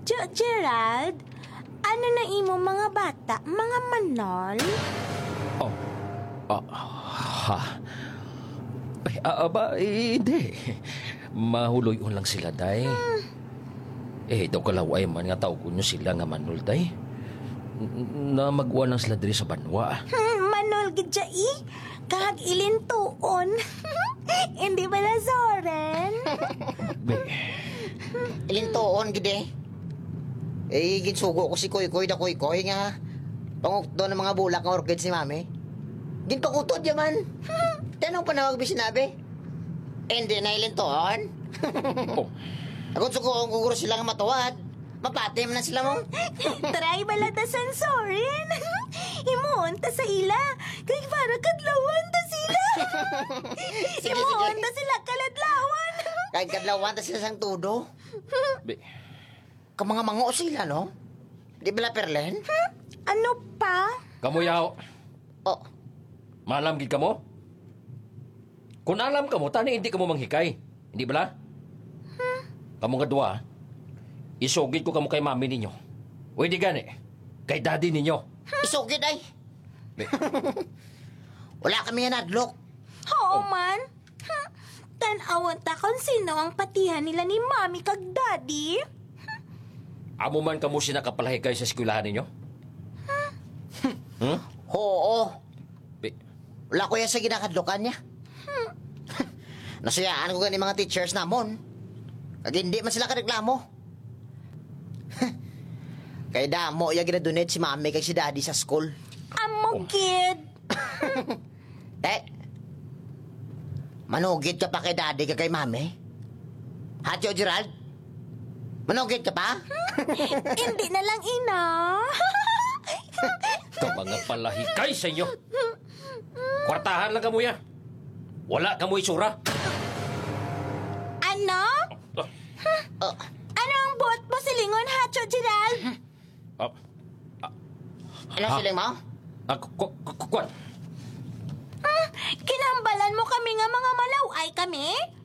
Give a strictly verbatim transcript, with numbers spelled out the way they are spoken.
Jo, Gerald, ano na imo mga bata, mga manol? Oh, ah, ha? Ay, ah, aba, eh, hindi. Mahuloy-on lang sila, day. Hmm. Eh, daw kalaway man nga tao ko nyo sila nga manol, day. N- Na magwa lang sila diri sa banwa. Hmm, manol gidya i, kahag ilintuon. Hindi ba na Soren? Be, Ilintoon, gide. Eh, ginsugo ko si Koy Koy da Koy Koy nga. Pangukto ng mga bulak ng orchid si mami. Gintukutod yaman. Tanong pa na wag sinabi. Eh, hindi na ilintoon. oh, Ako suko kung kuguro sila nga matuwad. Mapati man na sila mo. Try bala ta san Soren. Imuon ta sa ila, kay para kadlawan ta sila. Sige, Imuon sige. ta sila kaladlawan. Kahit kadlawan ta sila sang tudo. be, Kamanga mango sila, no? Di ba la perlen? Ano pa? kamu yaw. Oh, Malam gid kamo? Kung alam kamo, tani hindi kamo manghikay. Hindi bala? Kamu nga duwa, isugid ko kamo kay mami ninyo. O di gani, kay daddy ninyo. isugid ay. Be, Wala kami yan adlok. Oo man. Hmm. Tan-awan ta kung sino ang patihan nila ni Mami kag Daddy. amo man kamo sinakapalahikay sa eskwelahan ninyo? Hmm? Oo. Be, Wala ko yan sa ginakadlokan niya. Nasayaan ko gani mga teachers namon. Kag hindi man sila kareklamo. Kay damo ya ginadunit si mami kay si daddy sa school. Amo kid. Eh, manugit ka pa kay daddy ka kay mami? Hatyo Gerald? Manugit ka pa? Hindi na lang ina. ka mga palahikay sa inyo. Kwartahan lang kamo ya. Wala kamo isura. Ano? Oh, Ano ang buot mo silingon, Hacho Gerald? Ah, ano Ha? siling mo? ah, ku- ku- ku- kuwan. Hmm, kinambalan mo kami nga mga malaw ay kami?